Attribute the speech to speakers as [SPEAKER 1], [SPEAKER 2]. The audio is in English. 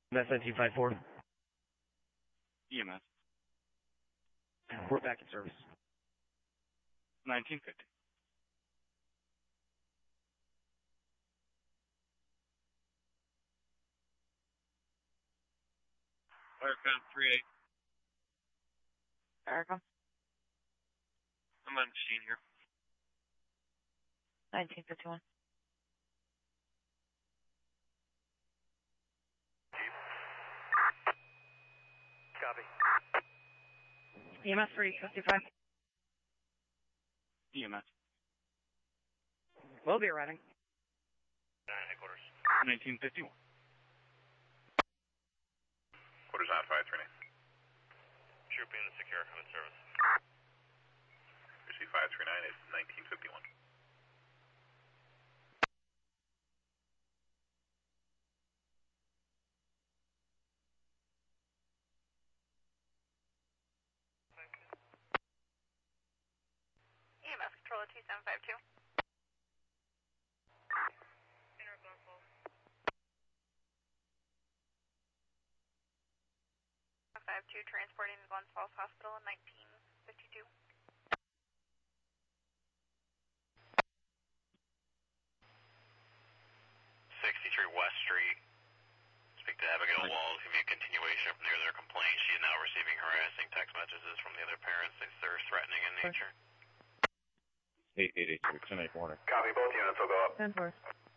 [SPEAKER 1] That's 1954.
[SPEAKER 2] EMS.
[SPEAKER 1] We're back in service.
[SPEAKER 2] 1950. Firecon 38.
[SPEAKER 3] Firecon.
[SPEAKER 2] I'm on machine here.
[SPEAKER 3] 1951.
[SPEAKER 4] Copy.
[SPEAKER 3] EMS 355.
[SPEAKER 2] EMS.
[SPEAKER 1] We'll be arriving.
[SPEAKER 4] Headquarters.
[SPEAKER 2] 1951.
[SPEAKER 4] Quarters on 539. Trooping and secure. I'm in service. Receive 539 is 1951.
[SPEAKER 3] EMS control at 2752. Inner Glens Falls. 52 transporting to Glens Falls Hospital in 1952.
[SPEAKER 4] 63 West Street. Speak to Abigail Walls. Give me a continuation from near their complaint. She is now receiving harassing text messages from the other parents. They're threatening in nature.
[SPEAKER 5] 888 10 8 Warning.
[SPEAKER 4] Copy, both units will go up.
[SPEAKER 3] 10-4.